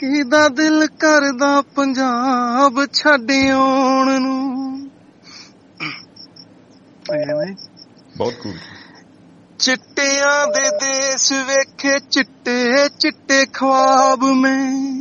ਕਿਦਾ ਦਿਲ ਕਰਦਾ ਪੰਜਾਬ ਛੱਡ ਆਉਣ ਨੂੰ। ਬਹੁਤ ਕੂਲ। ਚਿੱਟਿਆਂ ਦੇ ਦੇਸ਼ ਵੇਖੇ ਚਿੱਟੇ ਚਿੱਟੇ ख्वाब में